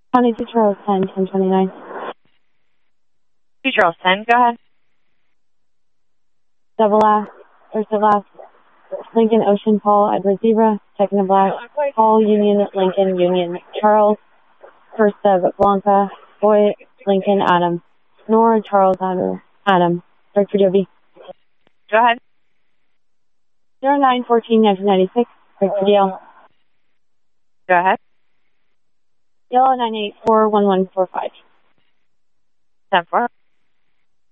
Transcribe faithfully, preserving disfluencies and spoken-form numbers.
County two Charles ten, ten twenty-nine. two Charles ten, go ahead. Double last, first of last, Lincoln Ocean Paul Edward Zebra, second of last, Paul Union Lincoln Union Charles, first of Blanca, Boy Lincoln Adam, Nora Charles Adam, Adam, start for Joby. Go ahead. zero nine fourteen nineteen ninety-six, start for Dale. Go ahead. Yellow nine eight four one one four five. ten four.